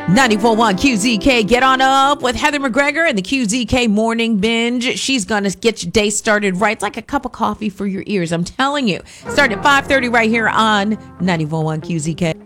94.1 QZK. Get on up with Heather McGregor and the QZK Morning Binge. She's going to get your day started right. It's like a cup of coffee for your ears. I'm telling you. Start at 5:30 right here on 94.1 QZK.